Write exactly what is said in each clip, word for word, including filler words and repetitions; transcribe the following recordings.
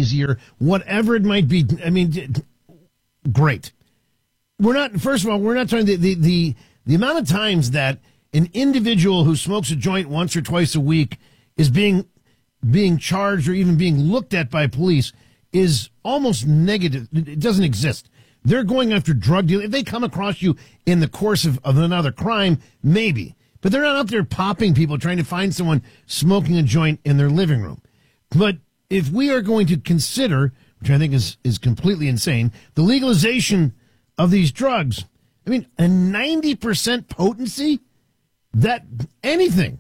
easier, whatever it might be. I mean, great. We're not, first of all, we're not trying to, the, the, the amount of times that an individual who smokes a joint once or twice a week is being, being charged or even being looked at by police is almost negative. It doesn't exist. They're going after drug dealers. If they come across you in the course of, of another crime, maybe. But they're not out there popping people trying to find someone smoking a joint in their living room. But if we are going to consider, which I think is, is completely insane, the legalization of these drugs, I mean, a ninety percent potency, that anything,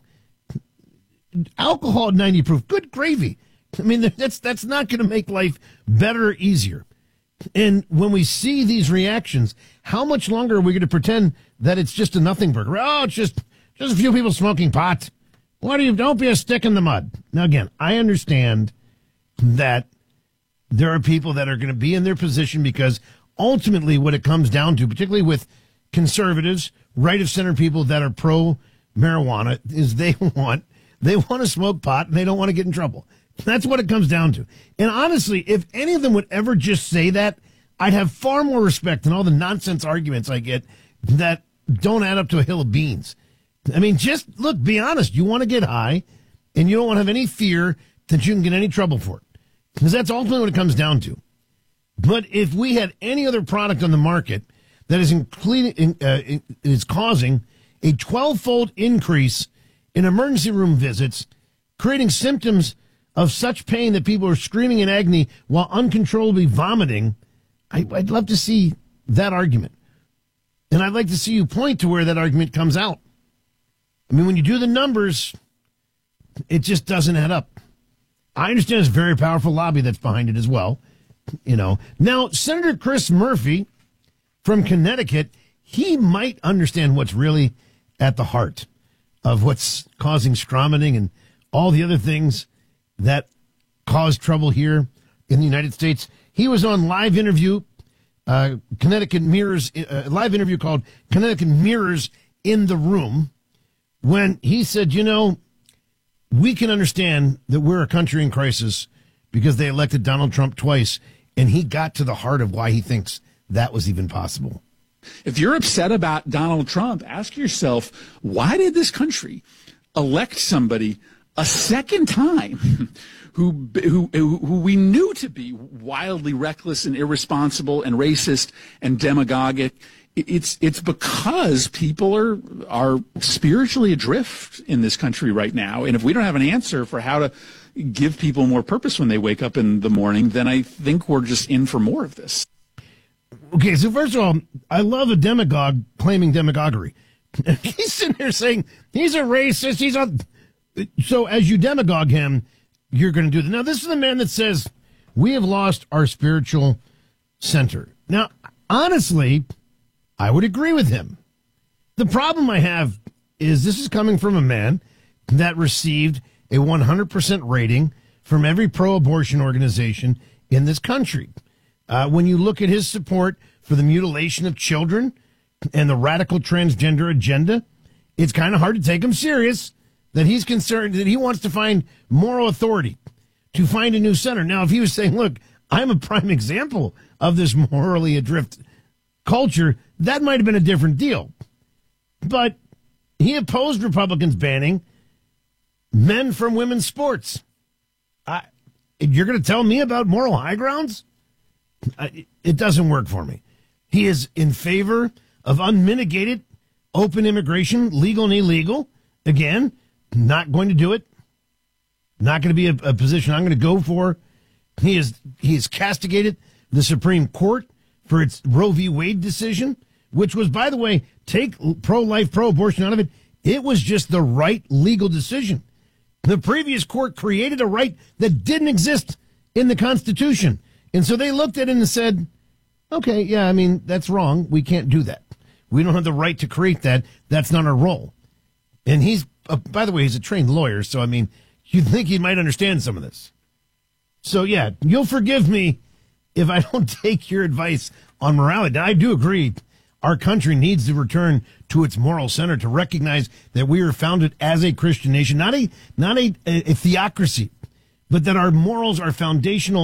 alcohol at ninety proof, good gravy. I mean, that's, that's not going to make life better or easier. And when we see these reactions, how much longer are we going to pretend that it's just a nothing burger? Oh, it's just, just a few people smoking pot. Why do you, don't be a stick in the mud. Now, again, I understand that there are people that are going to be in their position because ultimately what it comes down to, particularly with conservatives, right of center people that are pro marijuana, is they want, they want to smoke pot and they don't want to get in trouble. That's what it comes down to. And honestly, if any of them would ever just say that, I'd have far more respect than all the nonsense arguments I get that don't add up to a hill of beans. I mean, just look, be honest. You want to get high and you don't want to have any fear that you can get any trouble for it. Because that's ultimately what it comes down to. But if we had any other product on the market that is, including, uh, is causing a twelve-fold increase in emergency room visits, creating symptoms of such pain that people are screaming in agony while uncontrollably vomiting, I, I'd love to see that argument. And I'd like to see you point to where that argument comes out. I mean, when you do the numbers, it just doesn't add up. I understand it's a very powerful lobby that's behind it as well. You know, now, Senator Chris Murphy from Connecticut, he might understand what's really at the heart of what's causing strawmanning and all the other things that caused trouble here in the United States. He was on live interview, uh, Connecticut Mirrors, a uh, live interview called Connecticut Mirrors in the Room, when he said, you know, we can understand that we're a country in crisis because they elected Donald Trump twice, and he got to the heart of why he thinks that was even possible. If you're upset about Donald Trump, ask yourself, why did this country elect somebody a second time who, who, who we knew to be wildly reckless and irresponsible and racist and demagogic? It's, it's because people are, are spiritually adrift in this country right now. And if we don't have an answer for how to give people more purpose when they wake up in the morning, then I think we're just in for more of this. Okay, so first of all, I love a demagogue claiming demagoguery. He's sitting there saying he's a racist. He's a... So as you demagogue him, you're going to do that. Now, this is the man that says we have lost our spiritual center. Now, honestly, I would agree with him. The problem I have is this is coming from a man that received a one hundred percent rating from every pro-abortion organization in this country. Uh, when you look at his support for the mutilation of children and the radical transgender agenda, it's kind of hard to take him serious that he's concerned that he wants to find moral authority to find a new center. Now, if he was saying, look, I'm a prime example of this morally adrift culture, that might have been a different deal. But he opposed Republicans banning men from women's sports. I, you're going to tell me about moral high grounds? I, it doesn't work for me. He is in favor of unmitigated open immigration, legal and illegal. Again, not going to do it. Not going to be a, a position I'm going to go for. He is he has castigated the Supreme Court for its Roe v. Wade decision, which was, by the way, take pro-life, pro-abortion out of it. It was just the right legal decision. The previous court created a right that didn't exist in the Constitution. And so they looked at it and said, okay, yeah, I mean, that's wrong. We can't do that. We don't have the right to create that. That's not our role. And he's, uh, by the way, he's a trained lawyer. So, I mean, you'd think he might understand some of this. So, yeah, you'll forgive me if I don't take your advice on morality. Now, I do agree. Our country needs to return to its moral center to recognize that we are founded as a Christian nation, not a, not a, a, a theocracy, but that our morals are foundational